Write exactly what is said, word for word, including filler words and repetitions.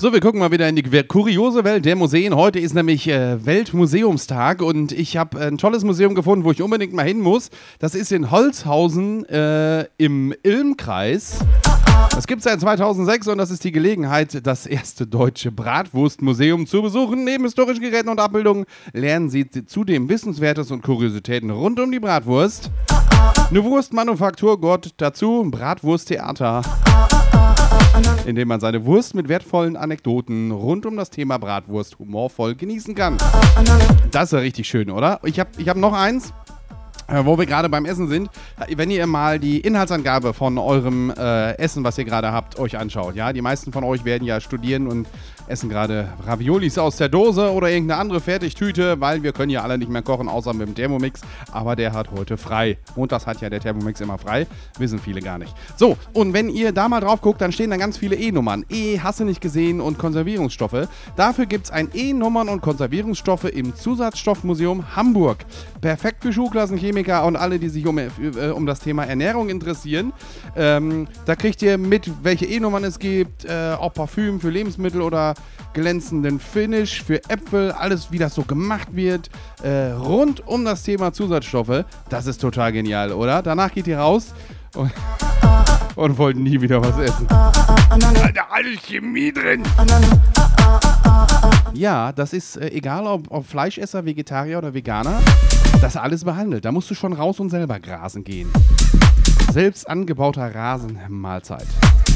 So, wir gucken mal wieder in die kuriose Welt der Museen. Heute ist nämlich äh, Weltmuseumstag und ich habe ein tolles Museum gefunden, wo ich unbedingt mal hin muss. Das ist in Holzhausen äh, im Ilmkreis. Das gibt es seit zweitausendsechs und das ist die Gelegenheit, das erste deutsche Bratwurstmuseum zu besuchen. Neben historischen Geräten und Abbildungen lernen Sie zudem Wissenswertes und Kuriositäten rund um die Bratwurst. Eine Wurstmanufaktur gehört dazu, Bratwursttheater, in dem man seine Wurst mit wertvollen Anekdoten rund um das Thema Bratwurst humorvoll genießen kann. Das ist ja richtig schön, oder? Ich habe ich hab noch eins, äh, wo wir gerade beim Essen sind. Wenn ihr mal die Inhaltsangabe von eurem äh, Essen, was ihr gerade habt, euch anschaut. Ja, die meisten von euch werden ja studieren und essen gerade Raviolis aus der Dose oder irgendeine andere Fertigtüte, weil wir können ja alle nicht mehr kochen, außer mit dem Thermomix. Aber der hat heute frei. Montags hat ja der Thermomix immer frei. Wissen viele gar nicht. So, und wenn ihr da mal drauf guckt, dann stehen da ganz viele E-Nummern. E, hast du nicht gesehen, und Konservierungsstoffe. Dafür gibt es ein E-Nummern- und Konservierungsstoffe im Zusatzstoffmuseum Hamburg. Perfekt für Schulklassenchemiker und alle, die sich um, äh, um das Thema Ernährung interessieren. Ähm, da kriegt ihr mit, welche E-Nummern es gibt, äh, ob Parfüm für Lebensmittel oder glänzenden Finish für Äpfel, alles wie das so gemacht wird, äh, rund um das Thema Zusatzstoffe. Das ist total genial, oder? Danach geht ihr raus und, und wollt nie wieder was essen. Alter, alles Chemie drin! Ja, das ist äh, egal, ob, ob Fleischesser, Vegetarier oder Veganer, das ist alles behandelt. Da musst du schon raus und selber grasen gehen. Selbst angebauter Rasen, Mahlzeit.